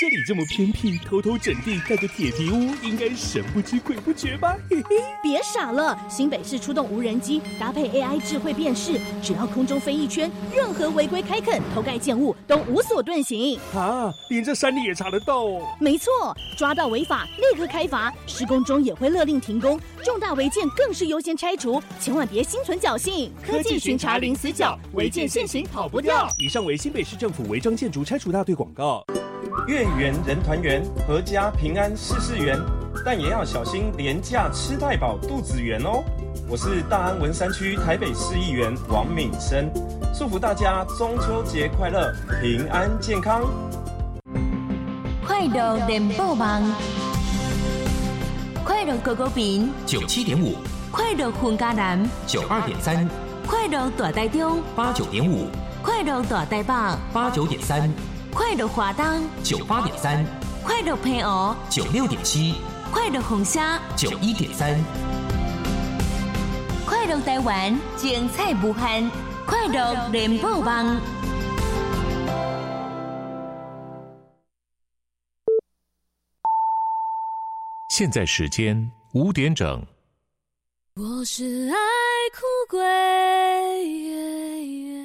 这里这么偏僻，偷偷整地盖个铁皮屋，应该神不知鬼不觉吧？嘿嘿， 别傻了，新北市出动无人机，搭配 AI 智慧辨识，只要空中飞一圈，任何违规开垦、偷盖建物都无所遁形。 啊，连这山里也查得到哦。 没错，抓到违法立刻开罚，施工中也会勒令停工，重大违建更是优先拆除，千万别心存侥幸。 科技巡查零死角，违建现行跑不掉。以上为新北市政府违章建筑拆除大队广告。 月圆人团圆，阖家平安事事圆，但也要小心廉价吃太饱肚子圆哦。我是大安文山区台北市议员王敏生，祝福大家中秋节快乐，平安健康。 快乐联播网，快乐高高屏 97.5， 快乐混嘉南 92.3， 快乐大台中 89.5， 快乐大台北 89.3， 快乐华东 98.3， 快乐平湖 96.7， 快乐凤沙 91.3， 快乐台湾精彩无限，快乐联播网。 现在时间5点整。 我是爱哭鬼。